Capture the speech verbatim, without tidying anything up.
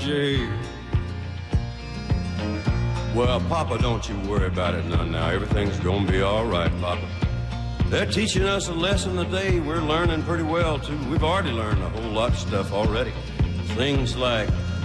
shade. Well, Papa, don't you worry about it none now. Everything's gonna be all right, Papa. They're teaching us a lesson a day. We're learning pretty well, too. We've already learned a whole lot of stuff already. Things like